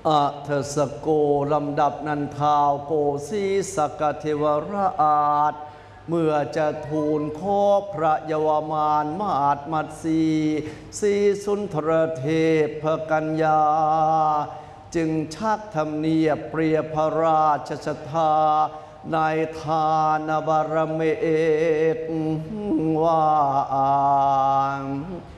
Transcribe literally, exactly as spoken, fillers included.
อะเทสโกลำดับนันทาวโกสีสกเทวราชเมื่อจะทูลขอพระเยาวมานมาดมัดสีสีสุนทรเทพกัญญาจึงชักธรรมเนียบเปรียบพระราชชทาในทานบารเมตว่า